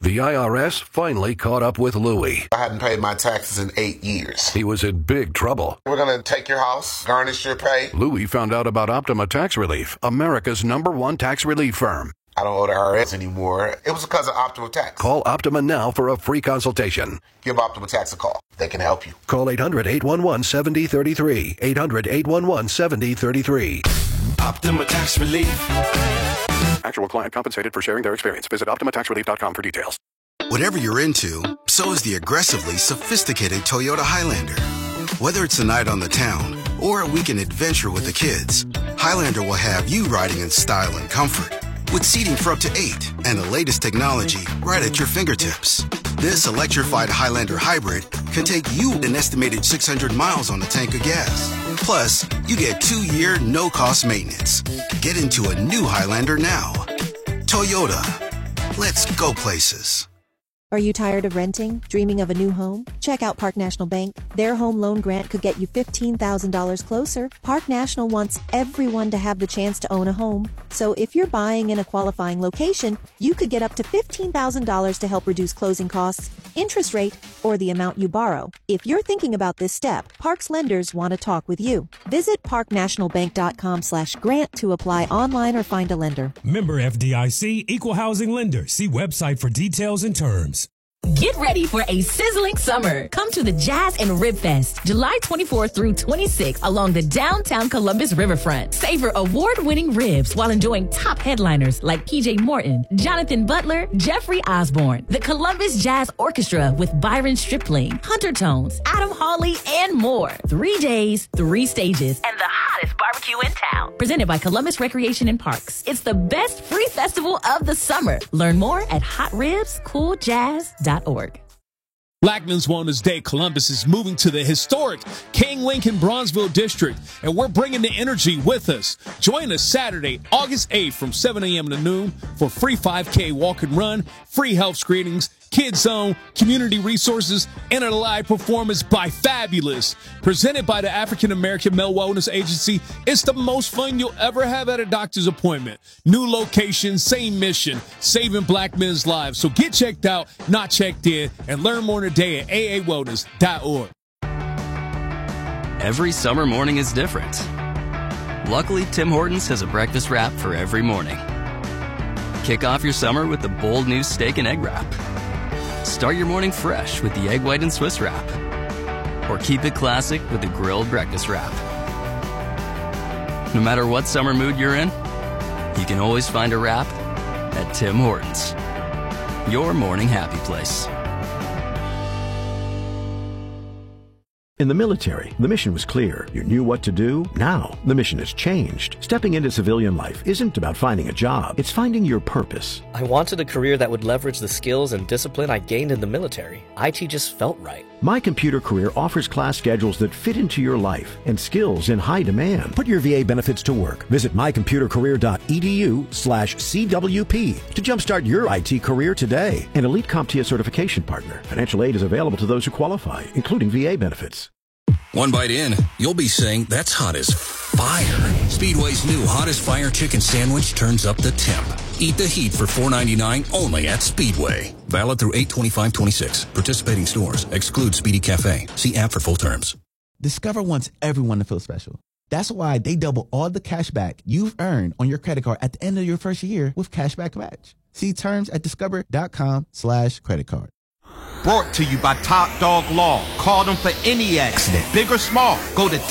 The IRS finally caught up with Louie. I hadn't paid my taxes in 8 years. He was in big trouble. We're going to take your house, garnish your pay. Louie found out about Optima Tax Relief, America's #1 tax relief firm. I don't owe the IRS anymore. It was because of Optima Tax. Call Optima now for a free consultation. Give Optima Tax a call. They can help you. Call 800-811-7033. 800-811-7033. Optima Tax Relief. Actual client compensated for sharing their experience. Visit OptimaTaxRelief.com for details. Whatever you're into, so is the aggressively sophisticated Toyota Highlander. Whether it's a night on the town or a weekend adventure with the kids, Highlander will have you riding in style and comfort, with seating for up to 8 and the latest technology right at your fingertips. This electrified Highlander hybrid can take you an estimated 600 miles on a tank of gas. Plus, you get 2-year no-cost maintenance. Get into a new Highlander now. Toyota. Let's go places. Are you tired of renting? Dreaming of a new home? Check out Park National Bank. Their home loan grant could get you $15,000 closer. Park National wants everyone to have the chance to own a home. So if you're buying in a qualifying location, you could get up to $15,000 to help reduce closing costs, interest rate, or the amount you borrow. If you're thinking about this step, Park's lenders want to talk with you. Visit parknationalbank.com/grant to apply online or find a lender. Member FDIC, Equal Housing Lender. See website for details and terms. Get ready for a sizzling summer. Come to the Jazz and Rib Fest, July 24th through 26th along the downtown Columbus riverfront. Savor award-winning ribs while enjoying top headliners like PJ Morton, Jonathan Butler, Jeffrey Osborne, the Columbus Jazz Orchestra with Byron Stripling, Hunter Tones, Adam Hawley, and more. 3 days, 3 stages, and the hottest barbecue in town. Presented by Columbus Recreation and Parks. It's the best free festival of the summer. Learn more at hotribscooljazz.org. Black Men's Wellness Day Columbus is moving to the historic King Lincoln Bronzeville District, and we're bringing the energy with us. Join us Saturday, August 8th from 7 a.m. to noon for free 5K walk and run, free health screenings, Kids Zone, community resources, and a live performance by Fabulous. Presented by the African American Male Wellness Agency, it's the most fun you'll ever have at a doctor's appointment. New location, same mission, saving black men's lives. So get checked out, not checked in, and learn more today at aawellness.org. Every summer morning is different. Luckily, Tim Hortons has a breakfast wrap for every morning. Kick off your summer with the bold new steak and egg wrap. Start your morning fresh with the egg white and Swiss wrap. Or keep it classic with the grilled breakfast wrap. No matter what summer mood you're in, you can always find a wrap at Tim Hortons. Your morning happy place. In the military, the mission was clear. You knew what to do. Now, the mission has changed. Stepping into civilian life isn't about finding a job. It's finding your purpose. I wanted a career that would leverage the skills and discipline I gained in the military. IT just felt right. My Computer Career offers class schedules that fit into your life and skills in high demand. Put your VA benefits to work. Visit mycomputercareer.edu/CWP to jumpstart your IT career today. An elite CompTIA certification partner. Financial aid is available to those who qualify, including VA benefits. One bite in, you'll be saying, that's hot as fire. Speedway's new Hottest Fire Chicken Sandwich turns up the temp. Eat the heat for $4.99 only at Speedway. Valid through 8/25/26. Participating stores. Exclude Speedy Cafe. See app for full terms. Discover wants everyone to feel special. That's why they double all the cash back you've earned on your credit card at the end of your first year with Cashback Match. See terms at discover.com/credit card. Brought to you by Top Dog Law. Call them for any accident, big or small. Go to